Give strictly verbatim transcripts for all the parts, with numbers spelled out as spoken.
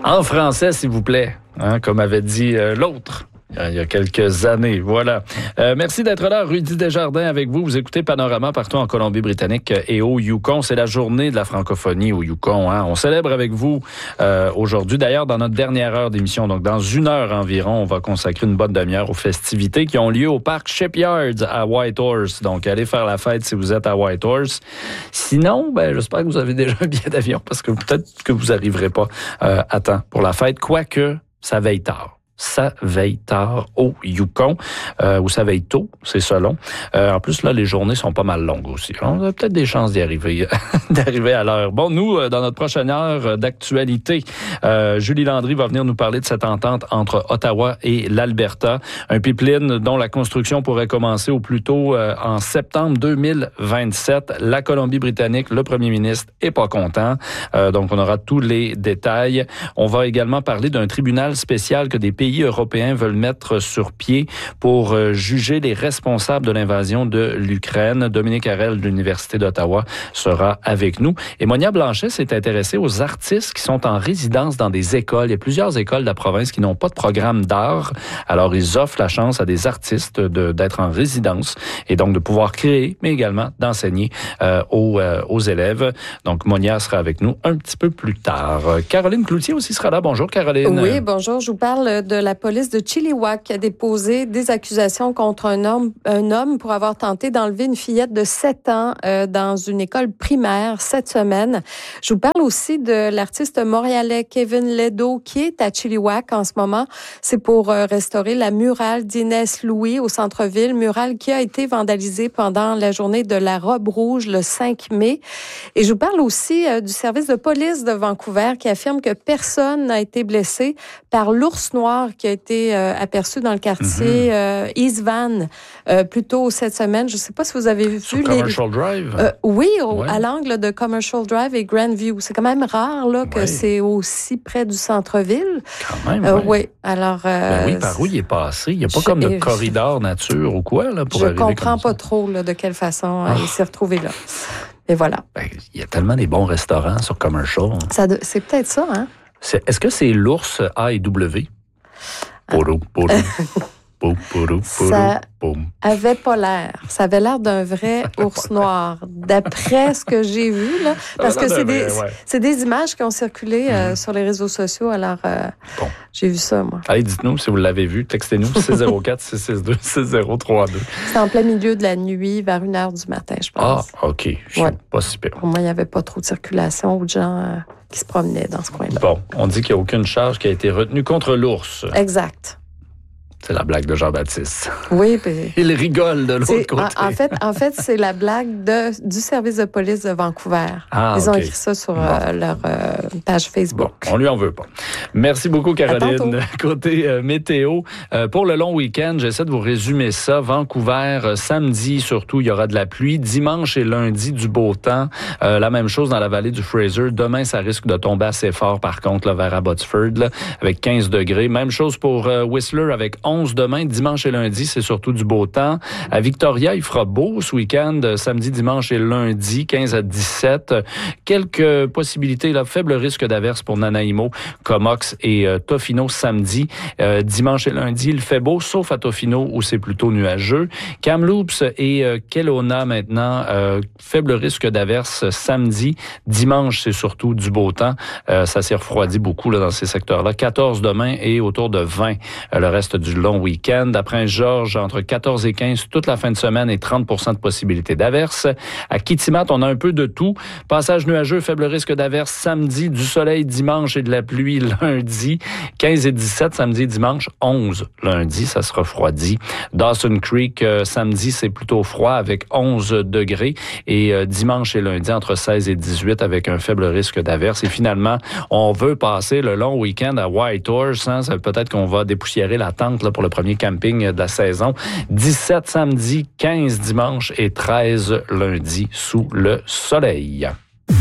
En français, s'il vous plaît, hein, comme avait dit euh, l'autre. Il y a quelques années, voilà. Euh, merci d'être là, Rudy Desjardins avec vous. Vous écoutez Panorama partout en Colombie-Britannique et au Yukon. C'est la journée de la francophonie au Yukon. Hein. On célèbre avec vous euh, aujourd'hui. D'ailleurs, dans notre dernière heure d'émission, donc dans une heure environ, on va consacrer une bonne demi-heure aux festivités qui ont lieu au parc Shipyards à Whitehorse. Donc, allez faire la fête si vous êtes à Whitehorse. Sinon, ben, j'espère que vous avez déjà un billet d'avion parce que peut-être que vous n'arriverez pas euh, à temps pour la fête, quoique ça veille tard. Ça veille tard au Yukon, euh, ou ça veille tôt, c'est selon. Euh, en plus, là, les journées sont pas mal longues aussi. On a peut-être des chances d'y arriver, d'arriver à l'heure. Bon, nous, dans notre prochaine heure d'actualité, euh, Julie Landry va venir nous parler de cette entente entre Ottawa et l'Alberta, un pipeline dont la construction pourrait commencer au plus tôt euh, en septembre deux mille vingt-sept. La Colombie-Britannique, le premier ministre est pas content, euh, donc on aura tous les détails. On va également parler d'un tribunal spécial que des pays européens veulent mettre sur pied pour euh, juger les responsables de l'invasion de l'Ukraine. Dominique Harel de l'Université d'Ottawa sera avec nous. Et Monia Blanchet s'est intéressée aux artistes qui sont en résidence dans des écoles. Il y a plusieurs écoles de la province qui n'ont pas de programme d'art. Alors, ils offrent la chance à des artistes de, d'être en résidence et donc de pouvoir créer, mais également d'enseigner euh, aux, euh, aux élèves. Donc, Monia sera avec nous un petit peu plus tard. Caroline Cloutier aussi sera là. Bonjour, Caroline. Oui, bonjour. Je vous parle de la police de Chilliwack qui a déposé des accusations contre un homme, un homme pour avoir tenté d'enlever une fillette de sept ans euh, dans une école primaire cette semaine. Je vous parle aussi de l'artiste montréalais Kevin Ledo qui est à Chilliwack en ce moment. C'est pour euh, restaurer la murale d'Inès Louis au centre-ville, murale qui a été vandalisée pendant la journée de la robe rouge le cinq mai. Et je vous parle aussi euh, du service de police de Vancouver qui affirme que personne n'a été blessé par l'ours noir qui a été euh, aperçu dans le quartier mm-hmm. euh, East Van euh, plus tôt cette semaine. Je ne sais pas si vous avez vu... Sur les... Commercial Drive? Euh, oui, au, ouais. à l'angle de Commercial Drive et Grandview. C'est quand même rare là, que ouais. c'est aussi près du centre-ville. Quand même, euh, oui. Oui, alors... Euh, ben oui, par où il est passé? Il n'y a pas je, comme de je, corridor nature ou quoi là, pour je arriver Je comprends comme pas ça. trop là, de quelle façon oh. il s'est retrouvé là. Et voilà. Ben, il y a tellement des bons restaurants sur Commercial. Ça de, c'est peut-être ça, hein? C'est, est-ce que c'est l'ours A et W? Pourou, pourou. Pou, pourou, pourou, ça poum. avait pas l'air. Ça avait l'air d'un vrai ours noir, d'après ce que j'ai vu, là. Parce que c'est des, ouais. c'est des images qui ont circulé euh, mm. sur les réseaux sociaux. Alors, euh, bon. j'ai vu ça, moi. Allez, dites-nous si vous l'avez vu. Textez-nous six zéro quatre, six six deux, six zéro trois deux. C'est en plein milieu de la nuit, vers une heure du matin, je pense. Ah, OK. Je suis ouais. pas super. Pour moi, il n'y avait pas trop de circulation ou de gens euh, qui se promenaient dans ce coin-là. Bon, on dit qu'il n'y a aucune charge qui a été retenue contre l'ours. Exact. C'est la blague de Jean-Baptiste. Oui, puis... Il rigole de l'autre c'est, côté. En, en, fait, en fait, c'est la blague de, du service de police de Vancouver. Ah, Ils okay. ont écrit ça sur bon. euh, leur euh, page Facebook. Bon, on lui en veut pas. Merci beaucoup, Caroline. Côté euh, météo, euh, pour le long week-end, j'essaie de vous résumer ça. Vancouver, euh, samedi surtout, il y aura de la pluie. Dimanche et lundi, du beau temps. Euh, la même chose dans la vallée du Fraser. Demain, ça risque de tomber assez fort, par contre, là, vers Abbotsford, là, avec quinze degrés. Même chose pour euh, Whistler, avec onze demain, dimanche et lundi, c'est surtout du beau temps. À Victoria, il fera beau ce week-end, samedi, dimanche et lundi, quinze à dix-sept. Quelques possibilités, là, faible risque d'averse pour Nanaimo, Comox et euh, Tofino samedi. Euh, dimanche et lundi, il fait beau, sauf à Tofino où c'est plutôt nuageux. Kamloops et euh, Kelowna maintenant, euh, faible risque d'averse samedi. Dimanche, c'est surtout du beau temps. Euh, ça s'est refroidi beaucoup là, dans ces secteurs-là. quatorze demain et autour de vingt euh, le reste du long week-end. À Prince-Georges, entre quatorze et quinze toute la fin de semaine et trente pour cent de possibilité d'averse. À Kitimat, on a un peu de tout. Passage nuageux, faible risque d'averse samedi, du soleil dimanche et de la pluie lundi. quinze et dix-sept samedi et dimanche, onze lundi, ça se refroidit. Dawson Creek, euh, samedi, c'est plutôt froid avec onze degrés et euh, dimanche et lundi, entre seize et dix-huit avec un faible risque d'averse. Et finalement, on veut passer le long week-end à Whitehorse. Hein? Ça, peut-être qu'on va dépoussiérer la tente là, pour le premier camping de la saison. dix-sept samedi, quinze dimanche et treize lundi sous le soleil.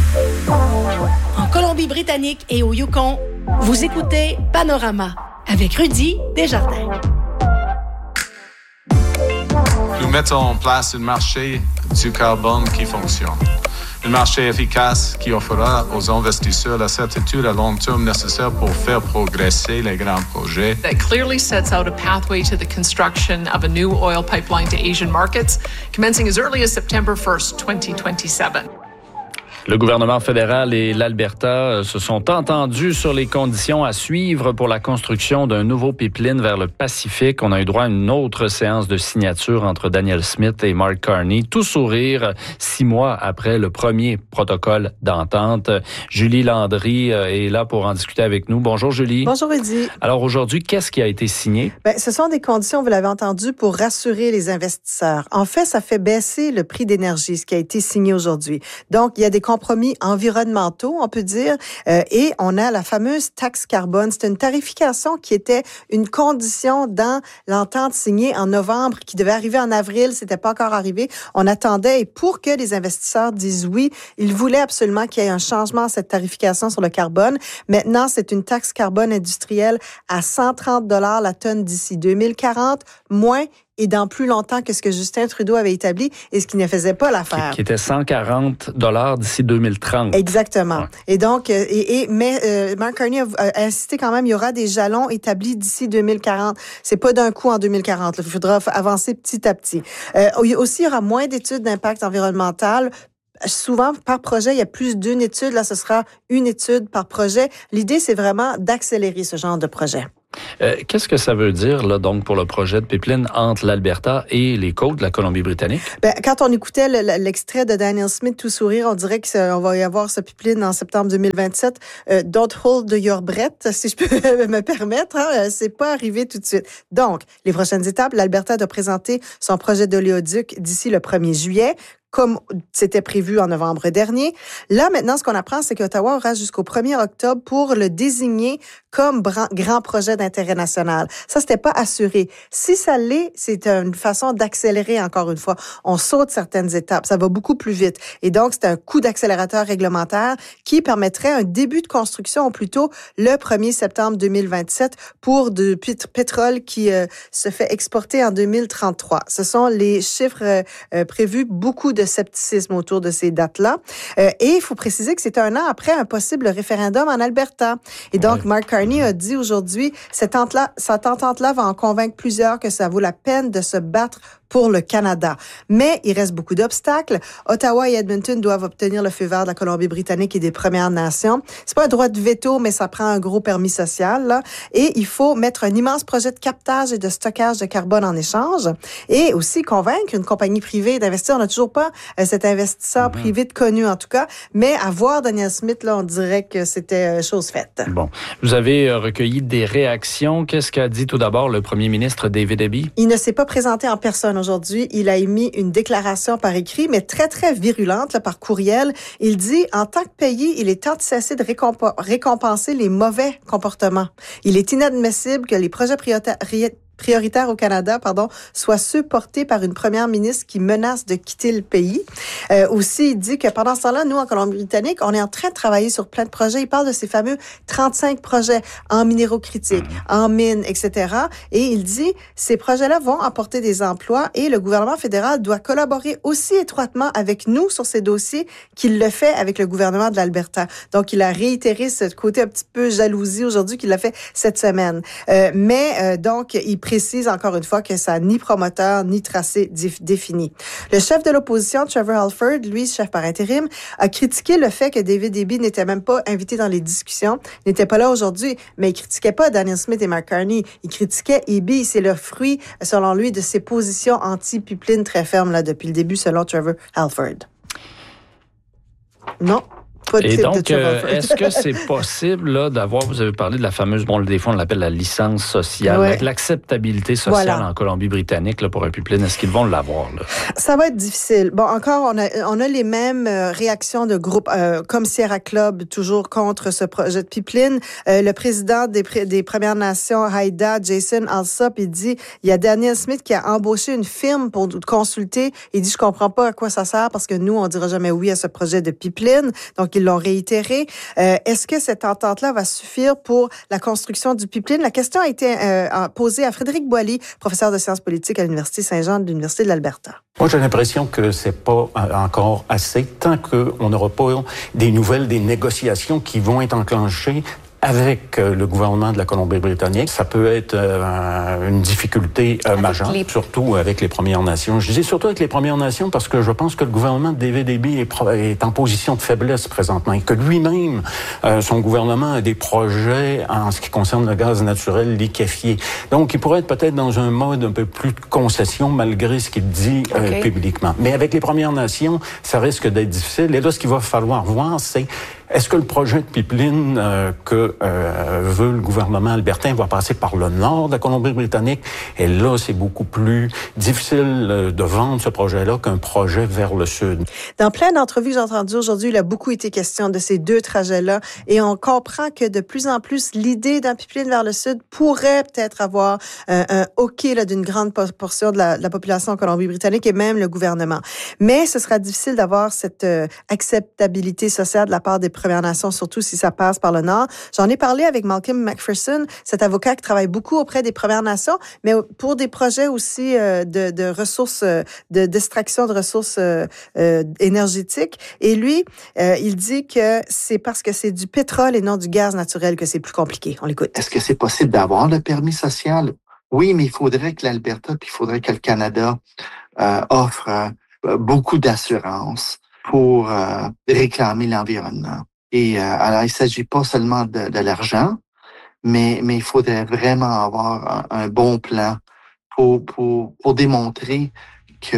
En Colombie-Britannique et au Yukon, vous écoutez Panorama avec Rudy Desjardins. Nous mettons en place un marché du carbone qui fonctionne. Un marché efficace qui offrira aux investisseurs la certitude à long terme nécessaire pour faire progresser les grands projets. That clearly sets out a pathway to the construction of a new oil pipeline to Asian markets, commencing as early as September first, twenty twenty-seven. Le gouvernement fédéral et l'Alberta se sont entendus sur les conditions à suivre pour la construction d'un nouveau pipeline vers le Pacifique. On a eu droit à une autre séance de signature entre Danielle Smith et Mark Carney. Tout sourire, six mois après le premier protocole d'entente. Julie Landry est là pour en discuter avec nous. Bonjour Julie. Bonjour Rudy. Alors aujourd'hui, qu'est-ce qui a été signé? Bien, ce sont des conditions, vous l'avez entendu, pour rassurer les investisseurs. En fait, ça fait baisser le prix d'énergie, ce qui a été signé aujourd'hui. Donc, il y a des compromis environnementaux, on peut dire, euh, et on a la fameuse taxe carbone. C'est une tarification qui était une condition dans l'entente signée en novembre, qui devait arriver en avril, c'était pas encore arrivé. On attendait, et pour que les investisseurs disent oui, ils voulaient absolument qu'il y ait un changement à cette tarification sur le carbone. Maintenant, c'est une taxe carbone industrielle à cent trente dollars la tonne d'ici deux mille quarante, moins et dans plus longtemps que ce que Justin Trudeau avait établi et ce qui ne faisait pas l'affaire. Qui, qui était cent quarante dollars d'ici deux mille trente. Exactement. Ouais. Et donc, et, et mais euh, Mark Carney a, a insisté quand même, il y aura des jalons établis d'ici deux mille quarante. C'est pas d'un coup en deux mille quarante. Là. Il faudra avancer petit à petit. Euh, aussi, il y aura moins d'études d'impact environnemental. Souvent, par projet, il y a plus d'une étude. Là, ce sera une étude par projet. L'idée, c'est vraiment d'accélérer ce genre de projet. Euh, qu'est-ce que ça veut dire là donc pour le projet de pipeline entre l'Alberta et les côtes de la Colombie-Britannique? Ben, quand on écoutait le, l'extrait de Danielle Smith tout sourire, on dirait qu'on va y avoir ce pipeline en septembre deux mille vingt-sept. Euh, don't hold your breath, si je peux me permettre. Hein, c'est pas arrivé tout de suite. Donc, les prochaines étapes, l'Alberta doit présenter son projet d'oléoduc d'ici le premier juillet. Comme c'était prévu en novembre dernier. Là, maintenant, ce qu'on apprend, c'est qu'Ottawa aura jusqu'au premier octobre pour le désigner comme grand projet d'intérêt national. Ça, c'était pas assuré. Si ça l'est, c'est une façon d'accélérer, encore une fois. On saute certaines étapes. Ça va beaucoup plus vite. Et donc, c'est un coup d'accélérateur réglementaire qui permettrait un début de construction, ou plutôt le premier septembre deux mille vingt-sept, pour du pétrole qui euh, se fait exporter en deux mille trente-trois. Ce sont les chiffres euh, prévus. Beaucoup de scepticisme autour de ces dates-là. Euh, et il faut préciser que c'est un an après un possible référendum en Alberta. Et donc, ouais. Mark Carney a dit aujourd'hui, cette entente-là, cette entente-là va en convaincre plusieurs que ça vaut la peine de se battre pour le Canada. Mais il reste beaucoup d'obstacles. Ottawa et Edmonton doivent obtenir le feu vert de la Colombie-Britannique et des Premières Nations. C'est pas un droit de veto, mais ça prend un gros permis social, là. Et il faut mettre un immense projet de captage et de stockage de carbone en échange. Et aussi convaincre une compagnie privée d'investir. On n'a toujours pas euh, cet investisseur mm-hmm. privé de connu, en tout cas. Mais à voir Danielle Smith, là, on dirait que c'était euh, chose faite. Bon. Vous avez euh, recueilli des réactions. Qu'est-ce qu'a dit tout d'abord le premier ministre David Eby? Il ne s'est pas présenté en personne aujourd'hui. Il a émis une déclaration par écrit, mais très, très virulente, là, par courriel. Il dit, en tant que pays, il est temps de cesser de récomp- récompenser les mauvais comportements. Il est inadmissible que les projets prioritaires prioritaires au Canada, pardon, soit ceux portés par une première ministre qui menace de quitter le pays. Euh, aussi, il dit que pendant ce temps-là, nous, en Colombie-Britannique, on est en train de travailler sur plein de projets. Il parle de ces fameux trente-cinq projets en minéraux critiques, en mines, et cetera. Et il dit, ces projets-là vont apporter des emplois et le gouvernement fédéral doit collaborer aussi étroitement avec nous sur ces dossiers qu'il le fait avec le gouvernement de l'Alberta. Donc, il a réitéré ce côté un petit peu jalousie aujourd'hui qu'il l'a fait cette semaine. Euh, mais, euh, donc, il précise encore une fois que ça n'a ni promoteur ni tracé défini. Le chef de l'opposition, Trevor Halford, lui, chef par intérim, a critiqué le fait que David Eby n'était même pas invité dans les discussions, n'était pas là aujourd'hui, mais il critiquait pas Danielle Smith et Mark Carney, il critiquait Eby. C'est le fruit, selon lui, de ses positions anti-pipeline très fermes là, depuis le début, selon Trevor Halford. Non. Et donc, euh, est-ce que c'est possible là, d'avoir, vous avez parlé de la fameuse, bon, des fois on l'appelle la licence sociale, ouais. l'acceptabilité sociale voilà. en Colombie-Britannique là, pour un pipeline, est-ce qu'ils vont l'avoir? Là? Ça va être difficile. Bon, encore, on a, on a les mêmes euh, réactions de groupes euh, comme Sierra Club, toujours contre ce projet de pipeline. Euh, le président des, des Premières Nations, Haida, Jason Alsop, il dit, il y a Danielle Smith qui a embauché une firme pour consulter. Il dit, je comprends pas à quoi ça sert parce que nous, on dira jamais oui à ce projet de pipeline. Donc, qu'ils l'ont réitéré. Euh, est-ce que cette entente-là va suffire pour la construction du pipeline? La question a été euh, posée à Frédéric Boily, professeur de sciences politiques à l'Université Saint-Jean de l'Université de l'Alberta. Moi, j'ai l'impression que c'est pas encore assez tant qu'on n'aura pas des nouvelles, des négociations qui vont être enclenchées avec euh, le gouvernement de la Colombie-Britannique. Ça peut être euh, une difficulté euh, majeure, les... surtout avec les Premières Nations. Je dis surtout avec les Premières Nations parce que je pense que le gouvernement de David Eby est, pro- est en position de faiblesse présentement et que lui-même, euh, son gouvernement a des projets en ce qui concerne le gaz naturel liquéfié. Donc, il pourrait être peut-être dans un mode un peu plus de concession malgré ce qu'il dit euh, okay. publiquement. Mais avec les Premières Nations, ça risque d'être difficile. Et là, ce qu'il va falloir voir, c'est est-ce que le projet de pipeline euh, que euh, veut le gouvernement albertain va passer par le nord de la Colombie-Britannique? Et là, c'est beaucoup plus difficile de vendre ce projet-là qu'un projet vers le sud. Dans plein d'entrevues que j'ai entendues aujourd'hui, il a beaucoup été question de ces deux trajets-là. Et on comprend que de plus en plus, l'idée d'un pipeline vers le sud pourrait peut-être avoir euh, un OK là, d'une grande portion de la, de la population en Colombie-Britannique et même le gouvernement. Mais ce sera difficile d'avoir cette euh, acceptabilité sociale de la part des Premières Nations, surtout si ça passe par le Nord. J'en ai parlé avec Malcolm McPherson, cet avocat qui travaille beaucoup auprès des Premières Nations, mais pour des projets aussi euh, de, de ressources, de d'extraction de ressources euh, euh, énergétiques. Et lui, euh, il dit que c'est parce que c'est du pétrole et non du gaz naturel que c'est plus compliqué. On l'écoute. Est-ce que c'est possible d'avoir le permis social? Oui, mais il faudrait que l'Alberta, puis il faudrait que le Canada euh, offre euh, beaucoup d'assurance pour euh, réclamer l'environnement. Et euh, alors, il ne s'agit pas seulement de, de l'argent, mais, mais il faudrait vraiment avoir un, un bon plan pour, pour, pour démontrer que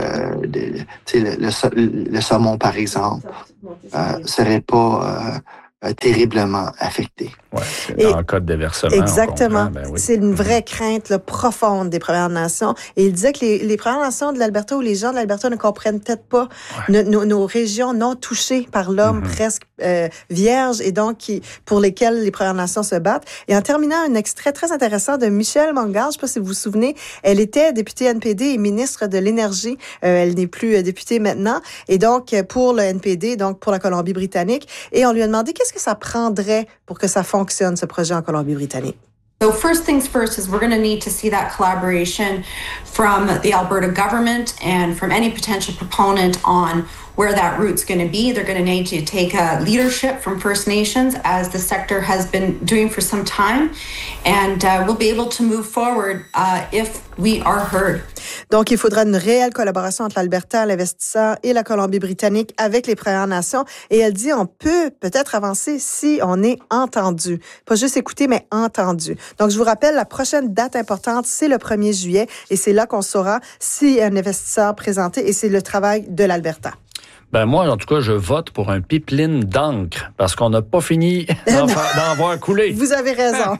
le, le, le, le saumon, par exemple, euh, serait pas euh, terriblement affecté. Oui, c'est en cas de déversement. Exactement. Ben oui. C'est une vraie crainte là, profonde des Premières Nations. Et il disait que les, les Premières Nations de l'Alberta ou les gens de l'Alberta ne comprennent peut-être pas ouais. nos, nos, nos régions non touchées par l'homme, mm-hmm. presque euh, vierges, et donc qui, pour lesquelles les Premières Nations se battent. Et en terminant, un extrait très intéressant de Michèle Mongar, je ne sais pas si vous vous souvenez, elle était députée N P D et ministre de l'Énergie. Euh, elle n'est plus députée maintenant. Et donc, pour le N P D, donc pour la Colombie-Britannique. Et on lui a demandé qu'est-ce que ça prendrait pour que ça fonctionne ce projet en Colombie-Britannique. So first things first is we're going to need to see that collaboration from the Alberta government and from any potential proponent on where that route's going to be. They're going to need to take a leadership from First Nations, as the sector has been doing for some time, and uh, we'll be able to move forward uh, if we are heard. Donc, il faudra une réelle collaboration entre l'Alberta, l'investisseur et la Colombie-Britannique avec les Premières Nations. Et elle dit, on peut peut-être avancer si on est entendu. Pas juste écouter, mais entendu. Donc, je vous rappelle, la prochaine date importante, c'est le premier juillet. Et c'est là qu'on saura si un investisseur présenté, et c'est le travail de l'Alberta. Ben moi, en tout cas, je vote pour un pipeline d'encre parce qu'on n'a pas fini d'en, d'en voir couler. Vous avez raison.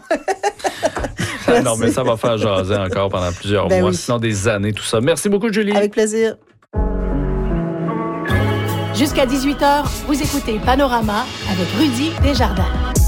Ah non, mais ça va faire jaser encore pendant plusieurs ben mois, oui. sinon des années, tout ça. Merci beaucoup, Julie. Avec plaisir. Jusqu'à dix-huit heures, vous écoutez Panorama avec Rudy Desjardins.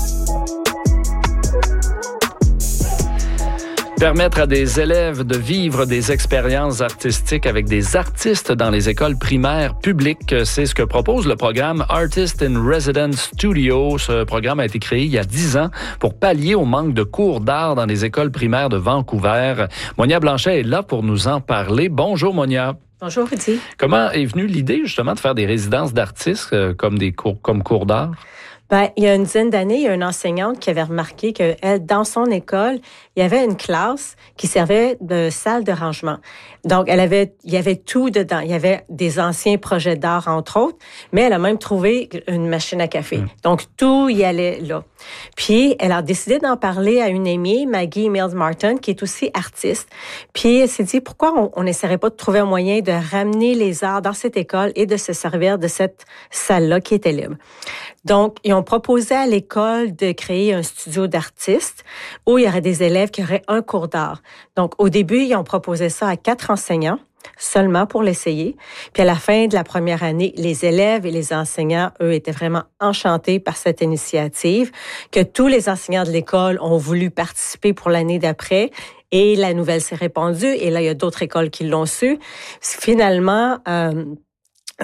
Permettre à des élèves de vivre des expériences artistiques avec des artistes dans les écoles primaires publiques, c'est ce que propose le programme Artist in Residence Studio. Ce programme a été créé il y a dix ans pour pallier au manque de cours d'art dans les écoles primaires de Vancouver. Monia Blanchet est là pour nous en parler. Bonjour, Monia. Bonjour, Rudy. Comment est venue l'idée, justement, de faire des résidences d'artistes euh, comme des cours, comme cours d'art? Ben, il y a une dizaine d'années, il y a une enseignante qui avait remarqué que elle, dans son école, il y avait une classe qui servait de salle de rangement. Donc, elle avait, il y avait tout dedans. Il y avait des anciens projets d'art, entre autres, mais elle a même trouvé une machine à café. Mmh. Donc, tout y allait là. Puis, elle a décidé d'en parler à une amie, Maggie Mills Martin, qui est aussi artiste. Puis, elle s'est dit, pourquoi on n'essaierait pas de trouver un moyen de ramener les arts dans cette école et de se servir de cette salle-là qui était libre. Donc, ils ont proposé à l'école de créer un studio d'artistes où il y aurait des élèves qui auraient un cours d'art. Donc, au début, ils ont proposé ça à quatre enseignants seulement pour l'essayer. Puis à la fin de la première année, les élèves et les enseignants, eux, étaient vraiment enchantés par cette initiative, que tous les enseignants de l'école ont voulu participer pour l'année d'après. Et la nouvelle s'est répandue. Et là, il y a d'autres écoles qui l'ont su. Finalement, euh,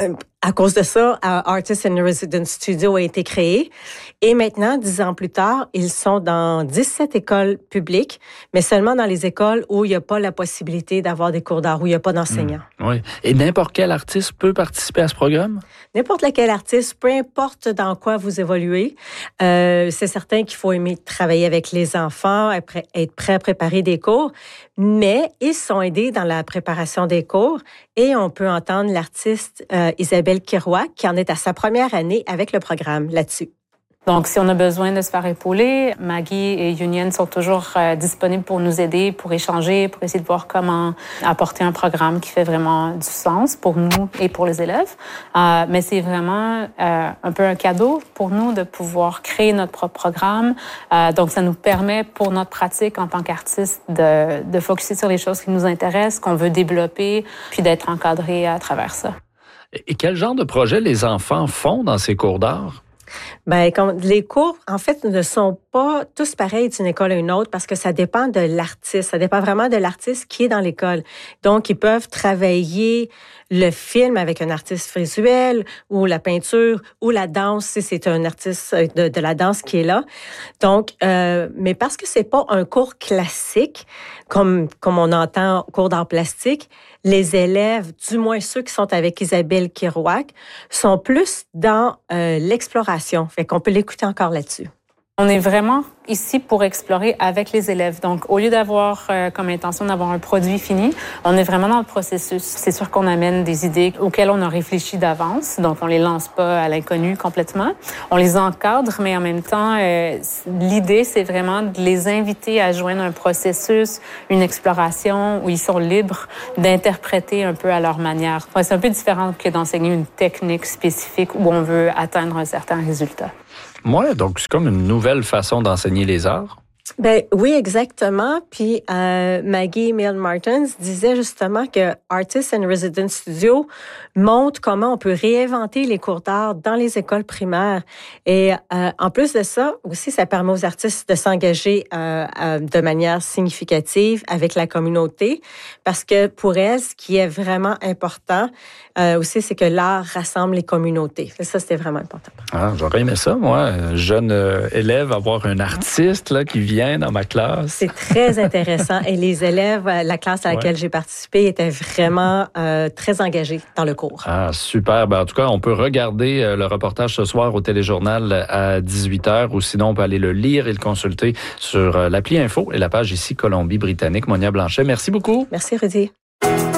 À cause de ça, Artist in Residence Studio a été créé. Et maintenant, dix ans plus tard, ils sont dans dix-sept écoles publiques, mais seulement dans les écoles où il n'y a pas la possibilité d'avoir des cours d'art, où il n'y a pas d'enseignants. Mmh, oui. Et n'importe quel artiste peut participer à ce programme? N'importe lequel artiste, peu importe dans quoi vous évoluez. Euh, c'est certain qu'il faut aimer travailler avec les enfants, être prêt à préparer des cours, mais ils sont aidés dans la préparation des cours et on peut entendre l'artiste euh, Isabelle Kerouac qui en est à sa première année avec le programme là-dessus. Donc, si on a besoin de se faire épauler, Maggie et Union sont toujours euh, disponibles pour nous aider, pour échanger, pour essayer de voir comment apporter un programme qui fait vraiment du sens pour nous et pour les élèves. Euh, mais c'est vraiment euh, un peu un cadeau pour nous de pouvoir créer notre propre programme. Euh, donc, ça nous permet, pour notre pratique en tant qu'artiste, de, de focusser sur les choses qui nous intéressent, qu'on veut développer, puis d'être encadré à travers ça. Et quel genre de projet les enfants font dans ces cours d'art? Ben, comme les cours, en fait, ne sont pas tous pareils d'une école à une autre parce que ça dépend de l'artiste. Ça dépend vraiment de l'artiste qui est dans l'école. Donc, ils peuvent travailler le film avec un artiste visuel ou la peinture ou la danse si c'est un artiste de, de la danse qui est là. Donc, euh, mais parce que c'est pas un cours classique comme comme on entend cours d'art plastique, les élèves, du moins ceux qui sont avec Isabelle Kerouac, sont plus dans euh, l'exploration. Fait qu'on peut l'écouter encore là-dessus. On est vraiment ici pour explorer avec les élèves. Donc, au lieu d'avoir euh, comme intention d'avoir un produit fini, on est vraiment dans le processus. C'est sûr qu'on amène des idées auxquelles on a réfléchi d'avance. Donc, on les lance pas à l'inconnu complètement. On les encadre, mais en même temps, euh, l'idée, c'est vraiment de les inviter à joindre un processus, une exploration où ils sont libres d'interpréter un peu à leur manière. Ouais, c'est un peu différent que d'enseigner une technique spécifique où on veut atteindre un certain résultat. Ouais, donc c'est comme une nouvelle façon d'enseigner les arts. Ben oui, exactement. Puis euh, Maggie Milne Martins disait justement que Artist in Residence Studio montre comment on peut réinventer les cours d'art dans les écoles primaires. Et euh, en plus de ça, aussi, ça permet aux artistes de s'engager euh, euh, de manière significative avec la communauté, parce que pour elles, ce qui est vraiment important euh, aussi, c'est que l'art rassemble les communautés. Et ça, c'était vraiment important. Ah, j'aurais aimé ça, moi, jeune euh, élève, avoir un artiste là qui vient dans ma classe. C'est très intéressant. Et les élèves, la classe à laquelle ouais. j'ai participé, étaient vraiment euh, très engagés dans le cours. Ah, super. Ben, en tout cas, on peut regarder euh, le reportage ce soir au téléjournal à dix-huit heures ou sinon, on peut aller le lire et le consulter sur euh, l'appli Info et la page ici Colombie-Britannique. Monia Blanchet, merci beaucoup. Merci, Rudy.